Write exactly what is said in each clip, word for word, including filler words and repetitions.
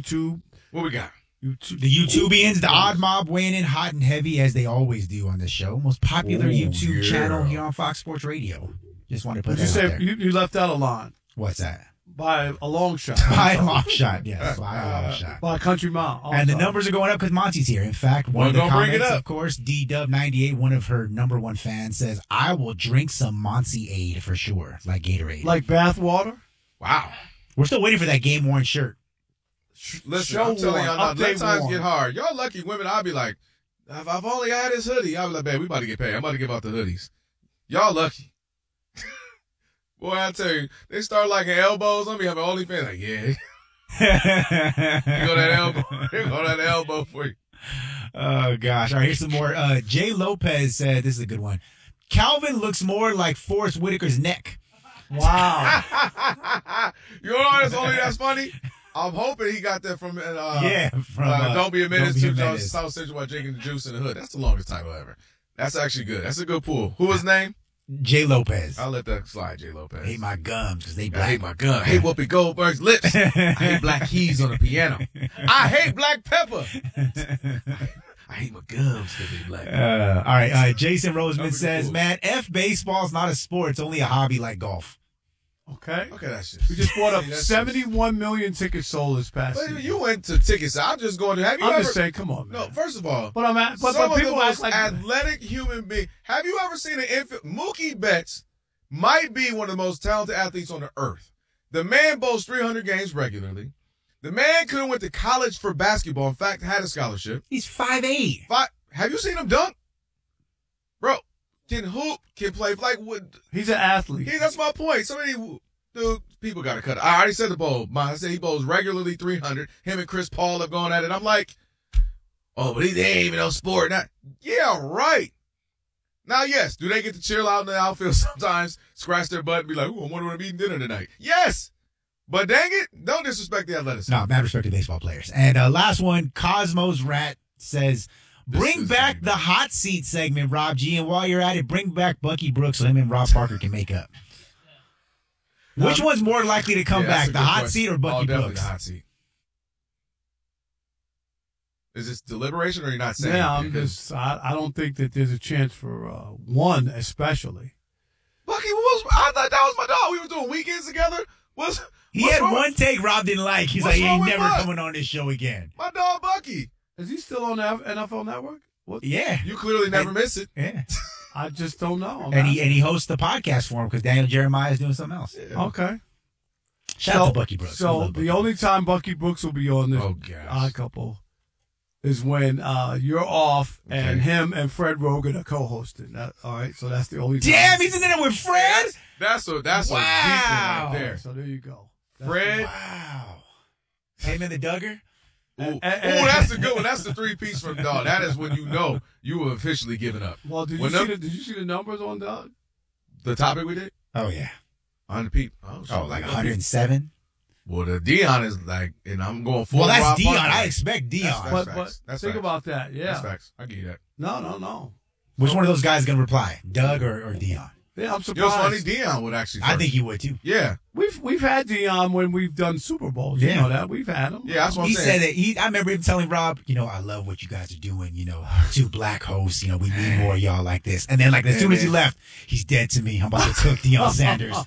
YouTube. What we got? YouTube. The YouTubians, the Odd Mob weighing in hot and heavy as they always do on this show. Most popular Ooh, YouTube yeah. channel here on Fox Sports Radio. Just want to put Did that you out say there. you, you left out a line What's that? by a long shot? By a long shot, yes. By a long shot. By a country mile. Oh, And the sorry. numbers are going up because Monty's here. In fact, one Well, of the don't bring it comments, up. of course, D Dub ninety-eight, one of her number one fans, says, I will drink some Monty Aid for sure, like Gatorade. Like bath water? Wow. We're still waiting for that game worn shirt. Listen, Show I'm telling one, y'all, now, update let times one. get hard. Y'all lucky women. I'll be like, if I've only had this hoodie, I'll be like, babe, we about to get paid. I'm about to give out the hoodies. Y'all lucky. Boy, I tell you, they start liking elbows. I'm be having OnlyFans like, yeah. You go that elbow. They go that elbow for you. Oh, gosh. All right, here's some more. Uh, Jay Lopez said, this is a good one. Calvin looks more like Forrest Whitaker's neck. Wow. You know what's only that's funny? I'm hoping he got that from, uh, Yeah, from, uh, uh, Don't Be a Menace Don't Be a to Menace. South Central while drinking the juice in the hood. That's the longest title ever. That's actually good. That's a good pull. Who was his name? Jay Lopez. I'll let that slide, J. Lopez. I hate my gums because they I black. hate my gun. I hate Whoopi Goldberg's lips. I hate black keys on the piano. I hate black pepper. I hate my gums because they black. Uh, all right. Uh, Jason Roseman That'd be says, cool. man, F baseball's not a sport. It's only a hobby like golf. Okay. Okay, that's just. We just bought up See, that's seventy-one million tickets sold this past just- season. But you went to tickets. I'm just going to. Have you I'm ever? just saying, come on, man. No, first of all, But I'm at, but, some but of the people act most like athletic human being. Have you ever seen an infant? Mookie Betts might be one of the most talented athletes on the earth. The man boasts three hundred games regularly. The man could have went to college for basketball. In fact, had a scholarship. He's five eight. Five, have you seen him dunk? Bro, can hoop, can play. Like, what? he's an athlete. He, that's my point. So many dude, people got to cut it. I already said the bowl. My, I said he bowls regularly three hundred. Him and Chris Paul have gone at it. I'm like, oh, but he, they ain't even no sport. Now, yeah, right. Now, yes, do they get to chill out in the outfield sometimes, scratch their butt and be like, ooh, I wonder what I'm eating dinner tonight? Yes. But dang it, don't disrespect the athleticism. No, mad respect to baseball players. And uh, last one, Cosmos Rat says, This bring is back gonna be the hot seat segment, Rob G. And while you're at it, bring back Bucky Brooks so him and Rob Parker can make up. Which one's more likely to come Yeah, that's back, a the good hot question. seat or Oh, Bucky definitely Brooks? the hot seat. Is this deliberation or are you not saying? Yeah, I'm Because- just. I, I don't think that there's a chance for uh, one, especially. Bucky, what was, I thought that was my dog. We were doing weekends together. What's, He what's had wrong one with take Rob didn't like. He's What's like, he wrong ain't with never what? coming on this show again. my dog Bucky? Is he still on the N F L Network? What? Yeah. You clearly never And- miss it. Yeah. I just don't know. I'm And he asking. and he hosts the podcast for him because Daniel Jeremiah is doing something else. Okay. Shout out to Bucky Brooks. We So love Bucky the only Brooks. time Bucky Brooks will be on this Oh, gosh. Odd Couple is when uh, you're off and Okay. him and Fred Rogan are co-hosting. That, all right, so that's the only time. Damn, he's in there with Fred. That's a that's Wow. a deep one right there. So there you go. That's Fred. Wow. Him and the Duggar. Ooh, And- Ooh, and- that's a good one. That's the three piece from dog. That is when you know you were officially giving up. the- Well, did you When see them- the Did you see the numbers on Doug? The topic we did, Oh yeah. one hundred people. Oh, shit. Oh, like one hundred seven. Well, the Dion is like, and I'm going full. Well, that's Rob Dion. Parker. I expect Dion. That's But facts. but That's think facts. about that. That's Yeah. facts. I give you that. No, no, no. Which one of those guys is gonna reply, Doug or, or Dion? Yeah, I'm You know, it's funny. surprised. Dion would actually. I first. think he would too. Yeah, We've we've had Dion when we've done Super Bowls. You Yeah. know that we've had him. yeah. That's what I'm He saying. said that. He, I remember him telling Rob, you know, I love what you guys are doing. You know, two black hosts. You know, we need more of y'all like this. And then, like as soon as he left, he's dead to me. I'm about to cook Deion Sanders.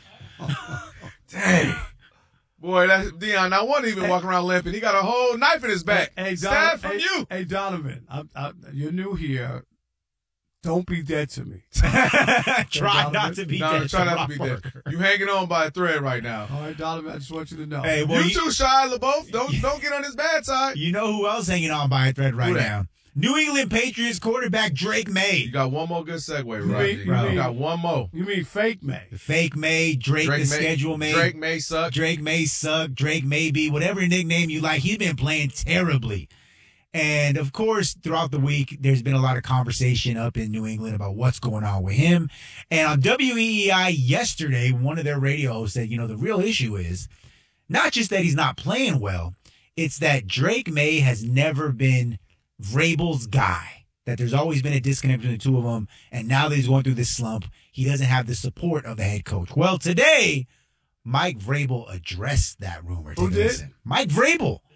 Dang. Boy, that's Dion. I wasn't even walking around limping. He got a whole knife in his back. Hey, Stab Donovan, from hey, you. Hey, Donovan, I, I, you're new here. Don't be dead to me. Try not to be No, dead. try to not Rob to be dead. Parker. You hanging on by a thread right now. All right, Donovan, I just want you to know. Hey, well, you you, too, Shia LaBeouf. Don't don't get on his bad side. you know who else hanging on by a thread right Who that? now? New England Patriots quarterback Drake May. You got one more good segue, mean- Roger. you You, mean- got one more. You mean fake May? The fake May, Drake, Drake the May, schedule May. Drake May suck. Drake may suck. Drake may be whatever nickname you like. He's been playing terribly. And of course, throughout the week, there's been a lot of conversation up in New England about what's going on with him. And on W E E I yesterday, one of their radio hosts said, you know, the real issue is not just that he's not playing well, it's that Drake May has never been Vrabel's guy. That there's always been a disconnect between the two of them. And now that he's going through this slump, he doesn't have the support of the head coach. Well, today, Mike Vrabel addressed that rumor. Who Take a did? listen. Mike Vrabel